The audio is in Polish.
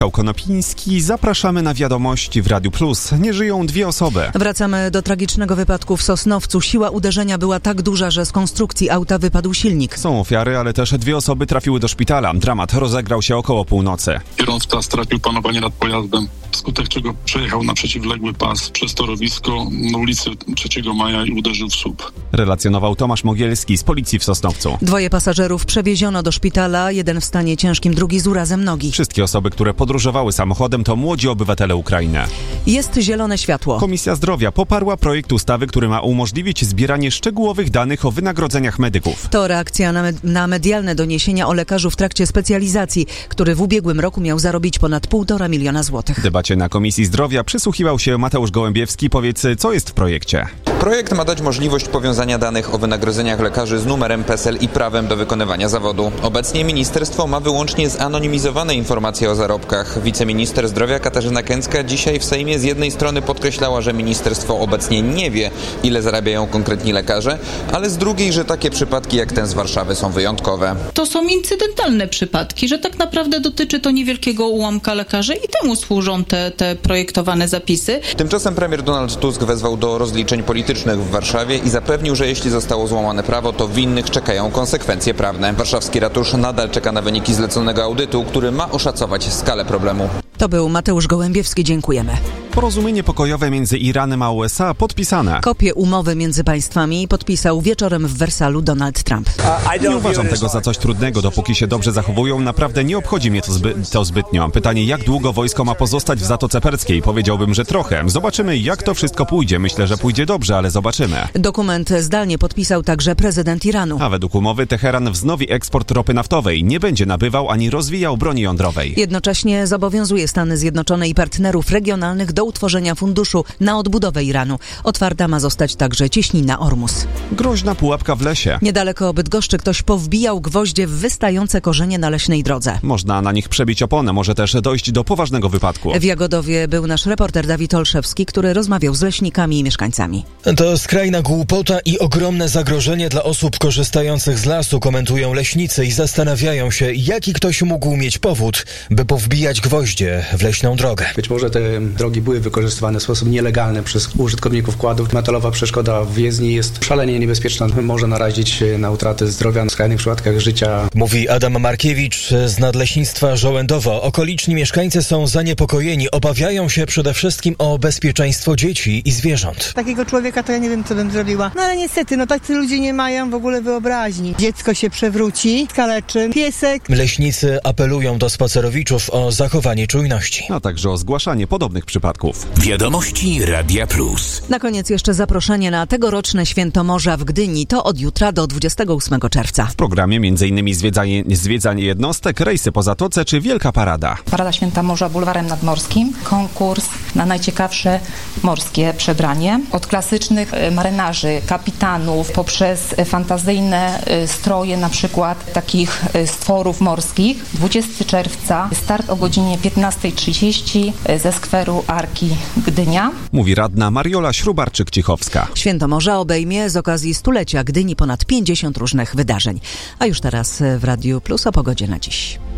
Konopiński. Zapraszamy na wiadomości w Radiu Plus. Nie żyją dwie osoby. Wracamy do tragicznego wypadku w Sosnowcu. Siła uderzenia była tak duża, że z konstrukcji auta wypadł silnik. Są ofiary, ale też dwie osoby trafiły do szpitala. Dramat rozegrał się około północy. Kierowca stracił panowanie nad pojazdem, wskutek czego przejechał na przeciwległy pas przez torowisko na ulicy 3 Maja i uderzył w słup. Relacjonował Tomasz Mogielski z policji w Sosnowcu. 2 pasażerów przewieziono do szpitala, jeden w stanie ciężkim, drugi z urazem nogi. Wszystkie osoby, które podróżowały samochodem, to młodzi obywatele Ukrainy. Jest zielone światło. Komisja Zdrowia poparła projekt ustawy, który ma umożliwić zbieranie szczegółowych danych o wynagrodzeniach medyków. To reakcja na medialne doniesienia o lekarzu w trakcie specjalizacji, który w ubiegłym roku miał zarobić ponad 1,5 miliona złotych. Debacie na Komisji Zdrowia przysłuchiwał się Mateusz Gołębiewski. Powiedz, co jest w projekcie? Projekt ma dać możliwość powiązania danych o wynagrodzeniach lekarzy z numerem PESEL i prawem do wykonywania zawodu. Obecnie ministerstwo ma wyłącznie zanonimizowane informacje o zarobkach. Wiceminister zdrowia Katarzyna Kęcka dzisiaj w Sejmie z jednej strony podkreślała, że ministerstwo obecnie nie wie, ile zarabiają konkretni lekarze, ale z drugiej, że takie przypadki jak ten z Warszawy są wyjątkowe. To są incydentalne przypadki, że tak naprawdę dotyczy to niewielkiego ułamka lekarzy i temu służą te projektowane zapisy. Tymczasem premier Donald Tusk wezwał do rozliczeń politycznych w Warszawie i zapewnił, że jeśli zostało złamane prawo, to winnych czekają konsekwencje prawne. Warszawski ratusz nadal czeka na wyniki zleconego audytu, który ma oszacować skalę problemu. To był Mateusz Gołębiewski, dziękujemy. Porozumienie pokojowe między Iranem a USA podpisane. Kopię umowy między państwami podpisał wieczorem w Wersalu Donald Trump. Nie uważam tego za coś trudnego, dopóki się dobrze zachowują. Naprawdę nie obchodzi mnie to zbytnio. Pytanie, jak długo wojsko ma pozostać w Zatoce Perskiej? Powiedziałbym, że trochę. Zobaczymy, jak to wszystko pójdzie. Myślę, że pójdzie dobrze, ale zobaczymy. Dokument zdalnie podpisał także prezydent Iranu. A według umowy Teheran wznowi eksport ropy naftowej. Nie będzie nabywał ani rozwijał broni jądrowej. Jednocześnie zobowiązuje Stany Zjednoczone i partnerów regionalnych do utworzenia funduszu na odbudowę Iranu. Otwarta ma zostać także cieśnina Ormus. Groźna pułapka w lesie. Niedaleko Bydgoszczy ktoś powbijał gwoździe w wystające korzenie na leśnej drodze. Można na nich przebić oponę, może też dojść do poważnego wypadku. W Jagodowie był nasz reporter Dawid Olszewski, który rozmawiał z leśnikami i mieszkańcami. To skrajna głupota i ogromne zagrożenie dla osób korzystających z lasu, komentują leśnicy i zastanawiają się, jaki ktoś mógł mieć powód, by powbijać gwoździe w leśną drogę. Być może te drogi były wykorzystywane w sposób nielegalny przez użytkowników kładów. Metalowa przeszkoda w jezdni jest szalenie niebezpieczna. Może narazić na utratę zdrowia, w skrajnych przypadkach życia. Mówi Adam Markiewicz z Nadleśnictwa Żołędowo. Okoliczni mieszkańcy są zaniepokojeni. Obawiają się przede wszystkim o bezpieczeństwo dzieci i zwierząt. Takiego człowieka to ja nie wiem, co bym zrobiła. No ale niestety, tacy ludzie nie mają w ogóle wyobraźni. Dziecko się przewróci, skaleczy, piesek. Leśnicy apelują do spacerowiczów o zachowanie czujności. A także o zgłaszanie podobnych przypadków. Wiadomości Radia Plus. Na koniec jeszcze zaproszenie na tegoroczne Święto Morza w Gdyni. To od jutra do 28 czerwca. W programie m.in. zwiedzanie jednostek, rejsy po Zatoce czy Wielka Parada. Parada Święta Morza bulwarem nadmorskim. Konkurs na najciekawsze morskie przebranie. Od klasycznych marynarzy, kapitanów, poprzez fantazyjne stroje na przykład takich stworów morskich. 20 czerwca start o godzinie 15:30 ze skweru Arki Gdynia. Mówi radna Mariola Śrubarczyk-Cichowska. Święto Morza obejmie z okazji stulecia Gdyni ponad 50 różnych wydarzeń. A już teraz w Radiu Plus o pogodzie na dziś.